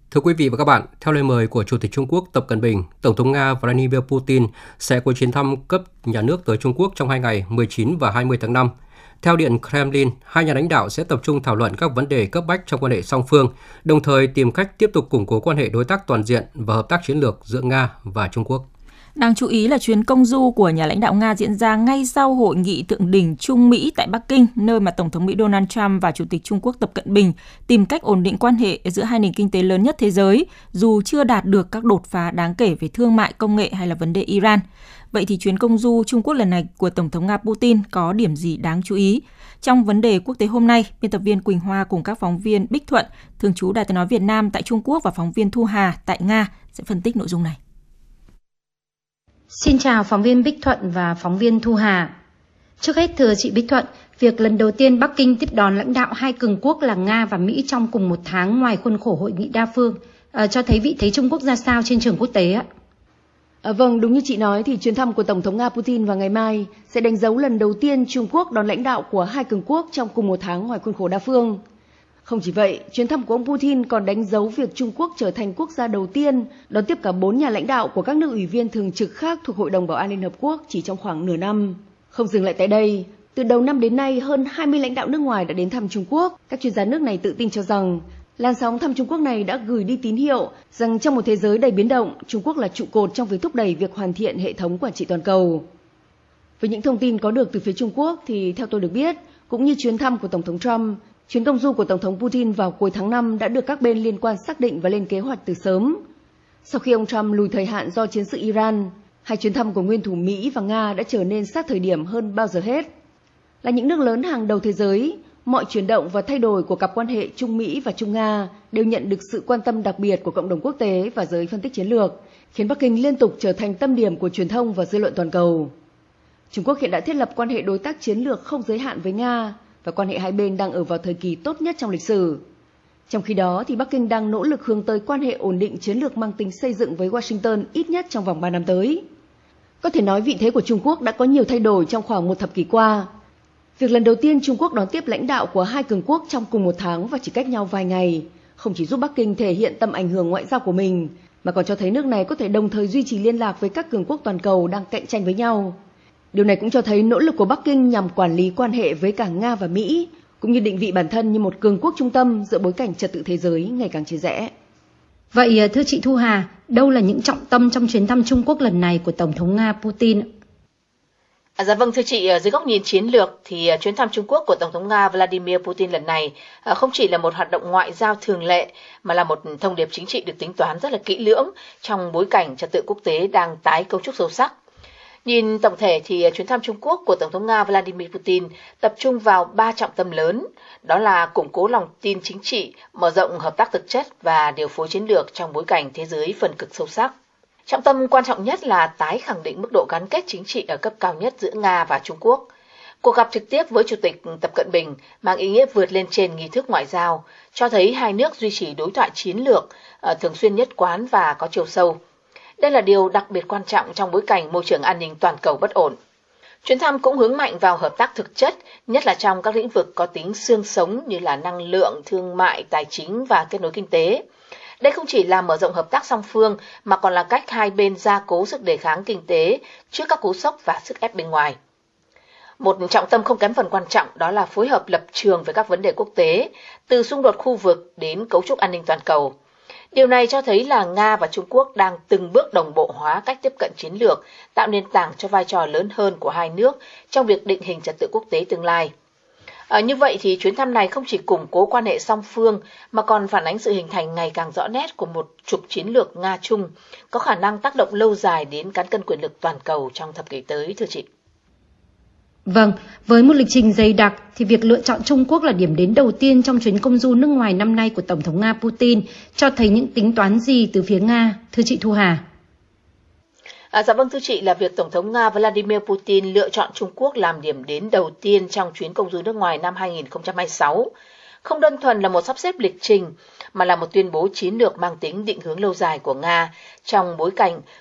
Thưa quý vị và các bạn, theo lời mời của Chủ tịch Trung Quốc Tập Cận Bình, Tổng thống Nga Vladimir Putin sẽ có chuyến thăm cấp nhà nước tới Trung Quốc trong 2 ngày 19 và 20 tháng 5. Theo Điện Kremlin, hai nhà lãnh đạo sẽ tập trung thảo luận các vấn đề cấp bách trong quan hệ song phương, đồng thời tìm cách tiếp tục củng cố quan hệ đối tác toàn diện và hợp tác chiến lược giữa Nga và Trung Quốc. Đáng chú ý là chuyến công du của nhà lãnh đạo Nga diễn ra ngay sau hội nghị thượng đỉnh Trung Mỹ tại Bắc Kinh, nơi mà Tổng thống Mỹ Donald Trump và Chủ tịch Trung Quốc Tập Cận Bình tìm cách ổn định quan hệ giữa hai nền kinh tế lớn nhất thế giới, dù chưa đạt được các đột phá đáng kể về thương mại, công nghệ hay là vấn đề Iran. Vậy thì chuyến công du Trung Quốc lần này của Tổng thống Nga Putin có điểm gì đáng chú ý? Trong vấn đề quốc tế hôm nay, biên tập viên Quỳnh Hoa cùng các phóng viên Bích Thuận, thường trú Đài Tiếng nói Việt Nam tại Trung Quốc và phóng viên Thu Hà tại Nga sẽ phân tích nội dung này. Xin chào phóng viên Bích Thuận và phóng viên Thu Hà. Trước hết thưa chị Bích Thuận, việc lần đầu tiên Bắc Kinh tiếp đón lãnh đạo hai cường quốc là Nga và Mỹ trong cùng một tháng ngoài khuôn khổ hội nghị đa phương cho thấy vị thế Trung Quốc ra sao trên trường quốc tế ạ? Vâng, đúng như chị nói thì chuyến thăm của Tổng thống Nga Putin vào ngày mai sẽ đánh dấu lần đầu tiên Trung Quốc đón lãnh đạo của hai cường quốc trong cùng một tháng ngoài khuôn khổ đa phương. Không chỉ vậy, chuyến thăm của ông Putin còn đánh dấu việc Trung Quốc trở thành quốc gia đầu tiên đón tiếp cả 4 nhà lãnh đạo của các nước ủy viên thường trực khác thuộc Hội đồng Bảo an Liên Hợp Quốc chỉ trong khoảng nửa năm. Không dừng lại tại đây, từ đầu năm đến nay hơn 20 lãnh đạo nước ngoài đã đến thăm Trung Quốc. Các chuyên gia nước này tự tin cho rằng làn sóng thăm Trung Quốc này đã gửi đi tín hiệu rằng trong một thế giới đầy biến động, Trung Quốc là trụ cột trong việc thúc đẩy việc hoàn thiện hệ thống quản trị toàn cầu. Với những thông tin có được từ phía Trung Quốc thì theo tôi được biết, cũng như chuyến thăm của Tổng thống Trump, chuyến công du của Tổng thống Putin vào cuối tháng 5 đã được các bên liên quan xác định và lên kế hoạch từ sớm. Sau khi ông Trump lùi thời hạn do chiến sự Iran, hai chuyến thăm của nguyên thủ Mỹ và Nga đã trở nên sát thời điểm hơn bao giờ hết. Là những nước lớn hàng đầu thế giới, mọi chuyển động và thay đổi của cặp quan hệ Trung Mỹ và Trung Nga đều nhận được sự quan tâm đặc biệt của cộng đồng quốc tế và giới phân tích chiến lược, khiến Bắc Kinh liên tục trở thành tâm điểm của truyền thông và dư luận toàn cầu. Trung Quốc hiện đã thiết lập quan hệ đối tác chiến lược không giới hạn với Nga, và quan hệ hai bên đang ở vào thời kỳ tốt nhất trong lịch sử. Trong khi đó, thì Bắc Kinh đang nỗ lực hướng tới quan hệ ổn định chiến lược mang tính xây dựng với Washington ít nhất trong vòng 3 năm tới. Có thể nói vị thế của Trung Quốc đã có nhiều thay đổi trong khoảng một thập kỷ qua. Việc lần đầu tiên Trung Quốc đón tiếp lãnh đạo của hai cường quốc trong cùng một tháng và chỉ cách nhau vài ngày, không chỉ giúp Bắc Kinh thể hiện tầm ảnh hưởng ngoại giao của mình, mà còn cho thấy nước này có thể đồng thời duy trì liên lạc với các cường quốc toàn cầu đang cạnh tranh với nhau. Điều này cũng cho thấy nỗ lực của Bắc Kinh nhằm quản lý quan hệ với cả Nga và Mỹ, cũng như định vị bản thân như một cường quốc trung tâm giữa bối cảnh trật tự thế giới ngày càng chia rẽ. Vậy thưa chị Thu Hà, đâu là những trọng tâm trong chuyến thăm Trung Quốc lần này của Tổng thống Nga Putin? Dạ vâng thưa chị, dưới góc nhìn chiến lược thì chuyến thăm Trung Quốc của Tổng thống Nga Vladimir Putin lần này không chỉ là một hoạt động ngoại giao thường lệ mà là một thông điệp chính trị được tính toán rất là kỹ lưỡng trong bối cảnh trật tự quốc tế đang tái cấu trúc sâu sắc. Nhìn tổng thể thì chuyến thăm Trung Quốc của Tổng thống Nga Vladimir Putin tập trung vào 3 trọng tâm lớn, đó là củng cố lòng tin chính trị, mở rộng hợp tác thực chất và điều phối chiến lược trong bối cảnh thế giới phân cực sâu sắc. Trọng tâm quan trọng nhất là tái khẳng định mức độ gắn kết chính trị ở cấp cao nhất giữa Nga và Trung Quốc. Cuộc gặp trực tiếp với Chủ tịch Tập Cận Bình mang ý nghĩa vượt lên trên nghi thức ngoại giao, cho thấy hai nước duy trì đối thoại chiến lược, thường xuyên nhất quán và có chiều sâu. Đây là điều đặc biệt quan trọng trong bối cảnh môi trường an ninh toàn cầu bất ổn. Chuyến thăm cũng hướng mạnh vào hợp tác thực chất, nhất là trong các lĩnh vực có tính xương sống như là năng lượng, thương mại, tài chính và kết nối kinh tế. Đây không chỉ là mở rộng hợp tác song phương mà còn là cách hai bên gia cố sức đề kháng kinh tế trước các cú sốc và sức ép bên ngoài. Một trọng tâm không kém phần quan trọng đó là phối hợp lập trường về các vấn đề quốc tế, từ xung đột khu vực đến cấu trúc an ninh toàn cầu. Điều này cho thấy là Nga và Trung Quốc đang từng bước đồng bộ hóa cách tiếp cận chiến lược, tạo nền tảng cho vai trò lớn hơn của hai nước trong việc định hình trật tự quốc tế tương lai. Như vậy thì chuyến thăm này không chỉ củng cố quan hệ song phương mà còn phản ánh sự hình thành ngày càng rõ nét của một trục chiến lược Nga-Trung có khả năng tác động lâu dài đến cán cân quyền lực toàn cầu trong thập kỷ tới, thưa chị. Vâng, với một lịch trình dày đặc thì việc lựa chọn Trung Quốc là điểm đến đầu tiên trong chuyến công du nước ngoài năm nay của Tổng thống Nga Putin cho thấy những tính toán gì từ phía Nga, thưa chị Thu Hà? Dạ vâng thưa chị, là việc Tổng thống Nga Vladimir Putin lựa chọn Trung Quốc làm điểm đến đầu tiên trong chuyến công du nước ngoài năm 2026 không đơn thuần là một sắp xếp lịch trình mà là một tuyên bố chiến lược mang tính định hướng lâu dài của Nga trong bối cảnh